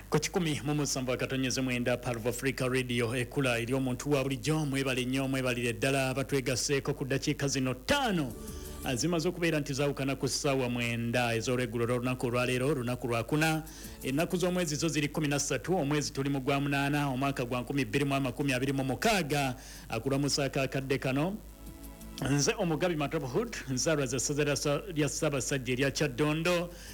Ku 107 akatonyeze mwenda Palva Africa Radio ekula eri omuntu wa bulijjo mwebale nnyo mwebalire ddala abatwegaseeko ku ddakiika zino 5 azimaze okubeera nti zaawukana ku ssaawa 9 ez'olweggulo olunaku olwaleero olunaku lwakuna ennaku z'omwezi zo ziri 13 omwezi tuli mu gwa 8 omwaka gwa 2026 akulamusa akakadde kano nze omugabi Matop Hood nzalwa za ssaza lya Ssaabasajja erya Kyaddondo